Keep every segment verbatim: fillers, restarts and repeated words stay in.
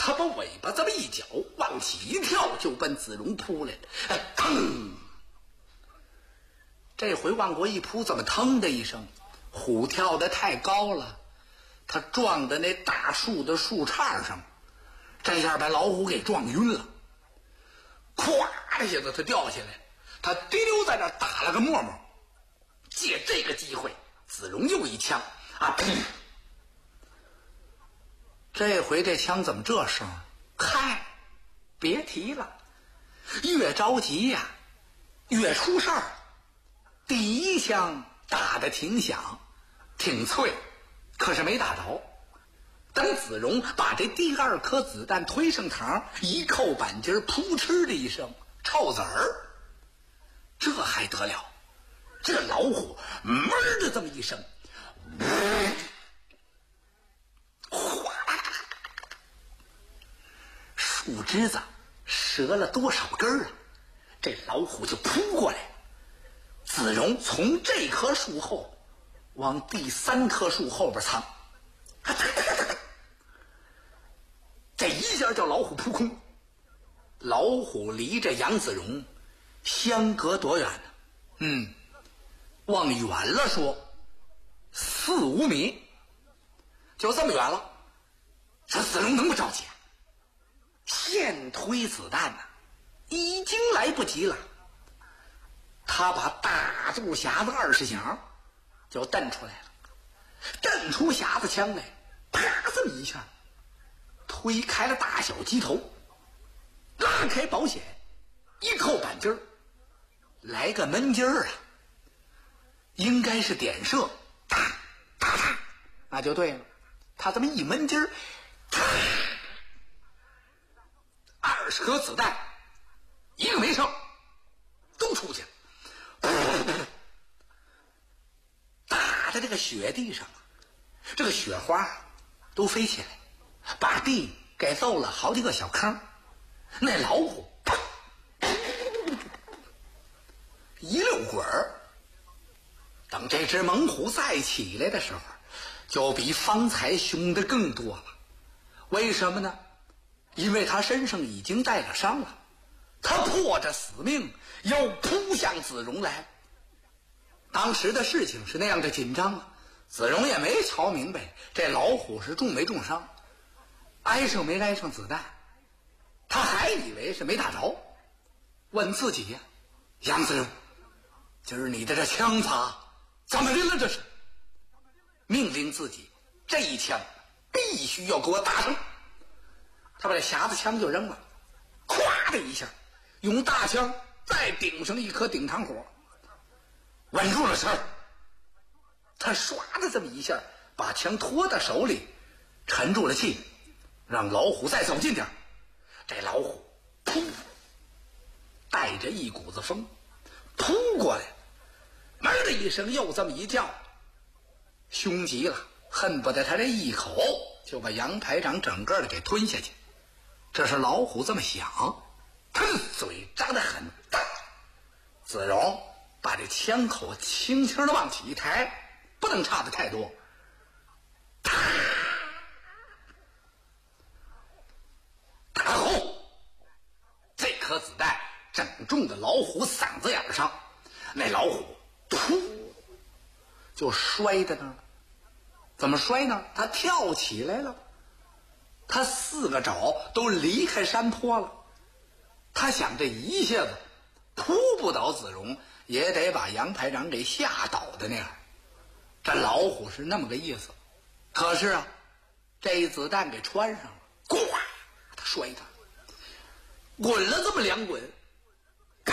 他把尾巴这么一搅，往起一跳，就奔子荣扑来了。哎，腾！这回往过一扑，怎么腾的一声？虎跳得太高了，他撞在那大树的树杈上，这下把老虎给撞晕了。咵的一下子，他掉下来，他滴溜在那打了个沫沫。借这个机会，子荣又一枪啊！砰！这回这枪怎么这声？嗨，别提了，越着急呀、啊，越出事儿。第一枪打得挺响，挺脆，可是没打着。等子荣把这第二颗子弹推上膛，一扣扳机，扑哧的一声，臭子儿，这还得了？这老虎闷的这么一声，哗啦，树枝子折了多少根啊？这老虎就扑过来。子荣从这棵树后往第三棵树后边藏，这一下叫老虎扑空。老虎离着杨子荣相隔多远呢？嗯，往远了说四五米，就这么远了。这子荣能不着急啊？现推子弹呢、啊，已经来不及了。他把大肚匣子二十响就蹬出来了，蹬出匣子枪来，啪这么一下推开了大小机头，拉开保险，一扣扳机儿，来个闷劲儿啊，应该是点射，哒哒哒，那就对了。他这么一闷劲儿，二十颗子弹一个没剩，都出去了。打在这个雪地上，这个雪花都飞起来，把地给揍了好几个小坑。那老虎一溜滚儿，等这只猛虎再起来的时候，就比方才凶的更多了。为什么呢？因为他身上已经带了伤了，他迫着死命要扑向子荣来。当时的事情是那样的紧张啊，子荣也没瞧明白这老虎是中没中伤，挨上没挨上子弹，他还以为是没打着，问自己呀、啊：“杨子荣，今儿你的这枪法怎么的了？这是？”命令自己这一枪必须要给我打成。他把这匣子枪就扔了，咵的一下，用大枪再顶上一颗顶膛火，稳住了身儿。他唰的这么一下把枪托到手里，沉住了气，让老虎再走近点。这老虎噗带着一股子风扑过来，门的一声又这么一叫，凶极了，恨不得他这一口就把杨排长整个的给吞下去。这是老虎这么想，他的嘴张得很大。子荣把这枪口轻轻的往起一抬，不能差得太多。打后，这颗子弹正中的老虎嗓子眼上，那老虎突就摔在那儿了。怎么摔呢？他跳起来了，他四个爪都离开山坡了。他想这一下子扑不倒子荣，也得把杨排长给吓倒的那样。这老虎是那么个意思。可是啊，这一子弹给穿上了，呱，他摔他，滚了这么两滚，嘎，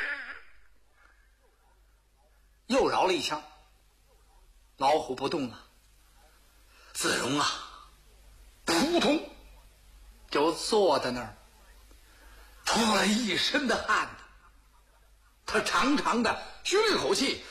又饶了一枪，老虎不动了。子荣啊，扑通就坐在那儿，出了一身的汗呢。他长长的吁了一口气，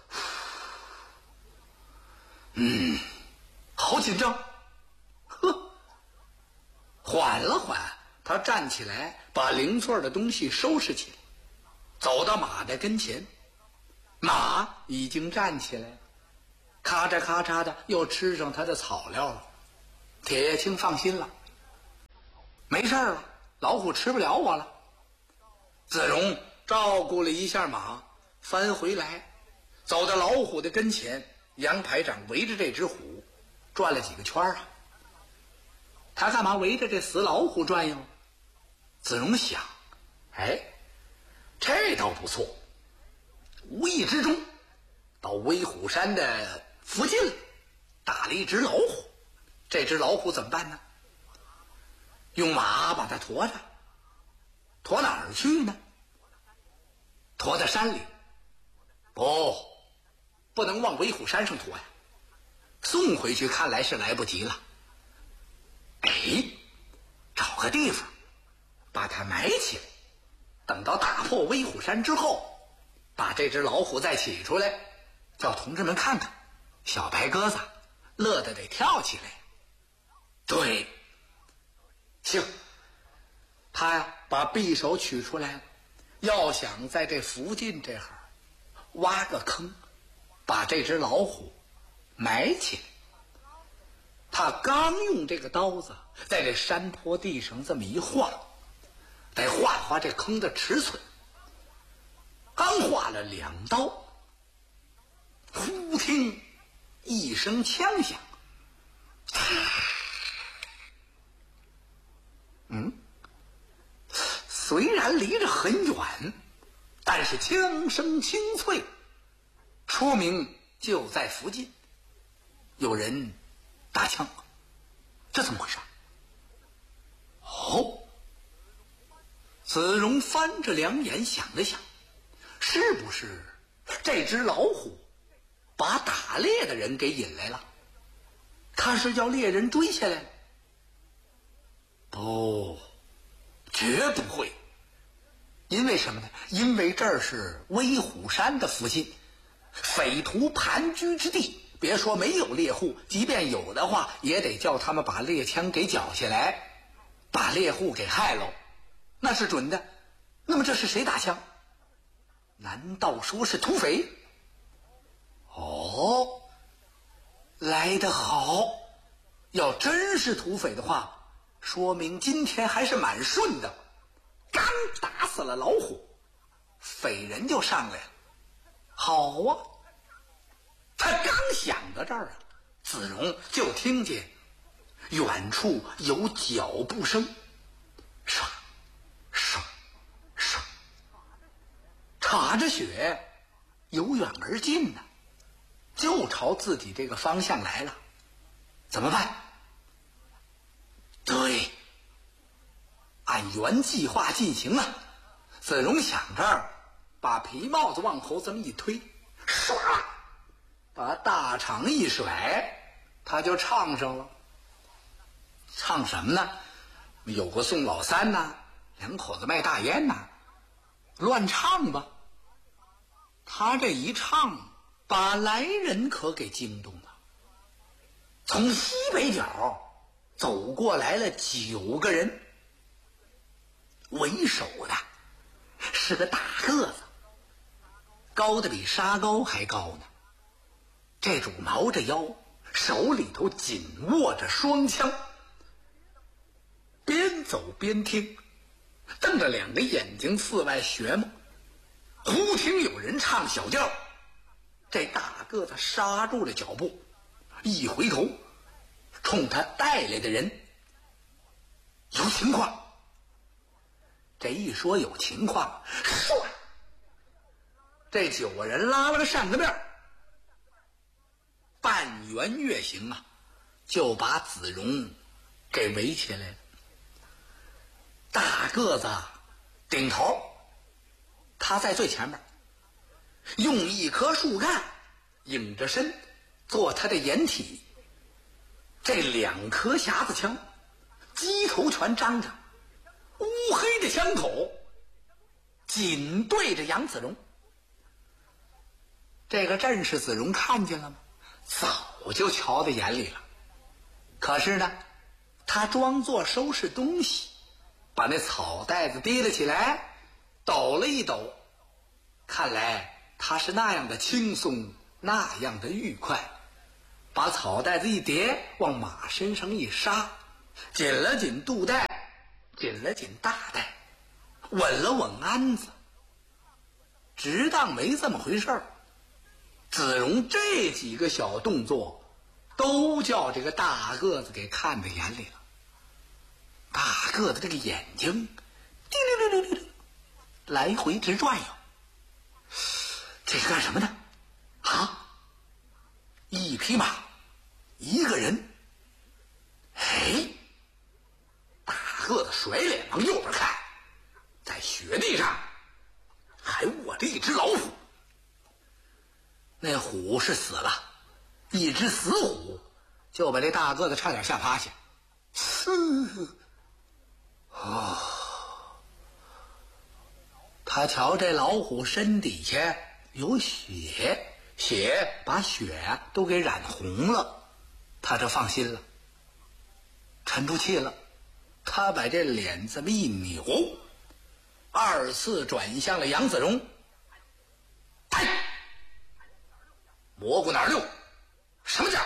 嗯，好紧张。呵，缓了缓，他站起来，把零碎的东西收拾起来，走到马的跟前。马已经站起来了，咔嚓咔嚓的又吃上他的草料了。铁叶青放心了， 没事了，老虎吃不了我了。子荣照顾了一下马，翻回来，走到老虎的跟前，杨排长围着这只虎转了几个圈啊。他干嘛围着这死老虎转悠？子荣想，哎，这倒不错，无意之中到威虎山的附近打了一只老虎。这只老虎怎么办呢？用马把它驮着，驮哪儿去呢？驮在山里。不，不能往威虎山上驮呀，送回去看来是来不及了。哎，找个地方把它埋起来，等到打破威虎山之后，把这只老虎再起出来，叫同志们看看，小白鸽子乐得得跳起来。对，行，他呀把匕首取出来了，要想在这附近这行挖个坑，把这只老虎埋起来。他刚用这个刀子在这山坡地上这么一画，得画画这坑的尺寸。刚画了两刀，忽听一声枪响，嗯，虽然离着很远，但是枪声清脆，说明就在附近，有人打枪。这怎么回事？哦，子荣翻着两眼想了想，是不是这只老虎把打猎的人给引来了？他是叫猎人追下来了？不，绝不会。因为什么呢？因为这儿是威虎山的附近，匪徒盘踞之地。别说没有猎户，即便有的话，也得叫他们把猎枪给缴下来，把猎户给害喽，那是准的。那么这是谁打枪？难道说是土匪？哦，来得好！要真是土匪的话，说明今天还是蛮顺的。刚打死了老虎，匪人就上来了。好啊！他刚想到这儿啊，子荣就听见远处有脚步声，唰唰唰，插着雪由远而近呢，就朝自己这个方向来了。怎么办？对，按原计划进行了。子荣想这儿，把皮帽子往后这么一推，唰，把大氅一甩，他就唱上了。唱什么呢？有个宋老三呐，两口子卖大烟呐，乱唱吧。他这一唱，把来人可给惊动了。从西北角走过来了九个人，为首的是个大个子，高的比沙高还高呢。这主挠着腰，手里头紧握着双枪，边走边听，瞪着两个眼睛四外学摸。忽听有人唱小调，这大个子刹住了脚步，一回头冲他带来的人，有情况。这一说有情况，唰，这九个人拉了个扇子面，半圆月形啊，就把子荣给围起来了。大个子顶头，他在最前面，用一棵树干引着身做他的掩体。这两颗匣子枪机头全张着，乌黑的枪口紧对着杨子荣。这个阵势子荣看见了吗？早就瞧在眼里了。可是呢，他装作收拾东西，把那草袋子提了起来，抖了一抖，看来他是那样的轻松，那样的愉快。把草袋子一叠，往马身上一刹，紧了紧肚带， 紧了紧大带，稳了稳鞍子，只当没这么回事儿。子荣这几个小动作都叫这个大个子给看在眼里了。大个子这个眼睛滴溜溜溜溜来回直转悠，这是干什么呢？啊，一匹马，一个人。哎，大个子甩脸往右边看，在雪地上还卧着一只老虎。那虎是死了，一只死虎就把这大个子差点吓趴下。嘶，哦，他瞧这老虎身底下有血，血把血都给染红了，他这放心了，沉住气了。他把这脸这么一扭，二次转向了杨子荣。哎，蘑菇哪儿溜？什么价？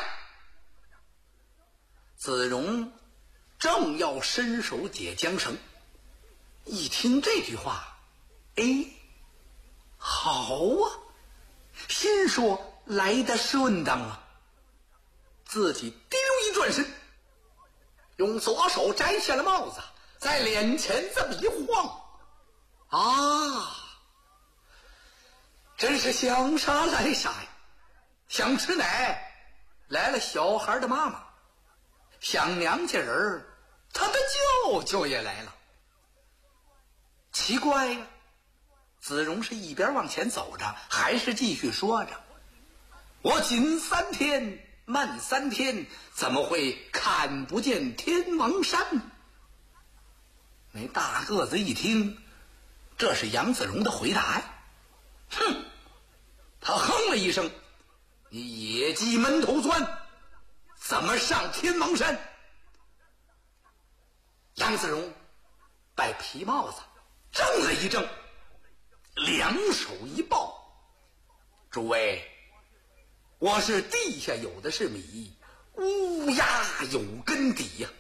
子荣正要伸手解缰绳，一听这句话，哎，好啊，心说来得顺当啊，自己滴溜一转身，用左手摘下了帽子，在脸前这么一晃，啊，真是想啥来啥呀！想吃奶来了小孩的妈妈，想娘家人他的舅舅也来了。奇怪呀，子荣是一边往前走着，还是继续说着：我紧三天慢三天，怎么会看不见天王山？那大个子一听这是杨子荣的回答呀，哼，他哼了一声：你野鸡闷头钻，怎么上天王山？杨子荣把皮帽子正了一正，两手一抱：诸位，我是地下有的是米，乌鸦有根底呀。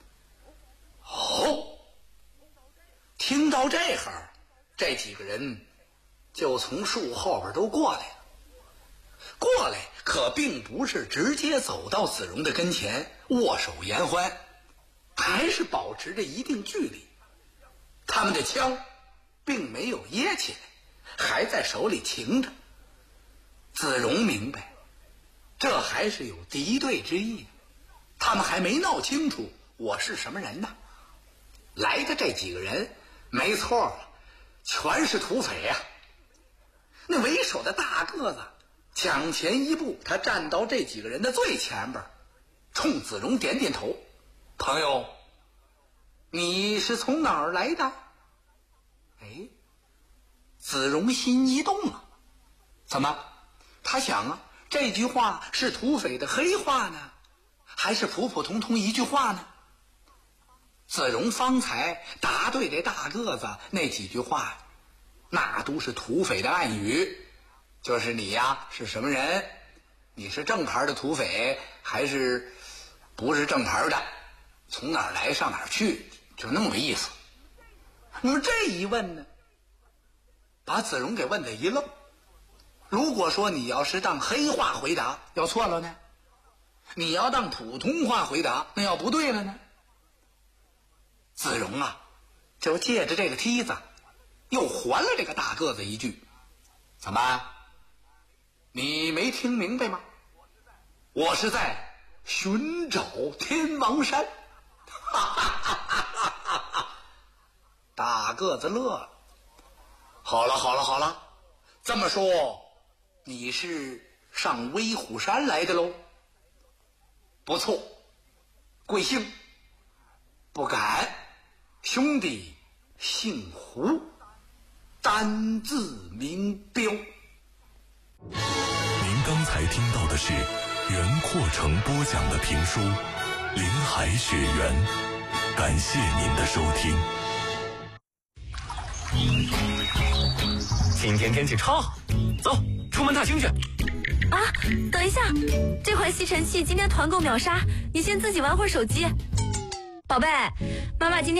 哦，听到这行，这几个人就从树后边都过来了。过来可并不是直接走到子荣的跟前握手言欢，还是保持着一定距离。他们的枪并没有掖起来，还在手里擎着。子荣明白，这还是有敌对之意的，他们还没闹清楚我是什么人呢。来的这几个人没错了，全是土匪呀、啊。那为首的大个子抢前一步，他站到这几个人的最前边，冲子荣点点头：朋友，你是从哪儿来的？哎，子荣心一动啊，怎么？他想啊，这句话是土匪的黑话呢，还是普普通通一句话呢？子荣方才答对这大个子那几句话，那都是土匪的暗语，就是你呀是什么人，你是正牌的土匪还是不是正牌的，从哪儿来上哪儿去，就那么个意思。那么这一问呢，把子荣给问得一愣。如果说你要是当黑话回答，要错了呢？你要当普通话回答，那要不对了呢？子荣啊，就借着这个梯子又还了这个大个子一句：怎么，你没听明白吗？我是在寻找天王山。哈哈哈哈哈哈！大个子乐了。好了好了好了，这么说你是上威虎山来的喽？不错，贵姓？不敢，兄弟姓胡，单字名彪。您刚才听到的是袁阔成播讲的评书《林海雪原》，感谢您的收听。 今天天气超好，走，出门踏青去。 啊，等一下，这款吸尘器今天团购秒杀，你先自己玩会儿手机。宝贝，妈妈今天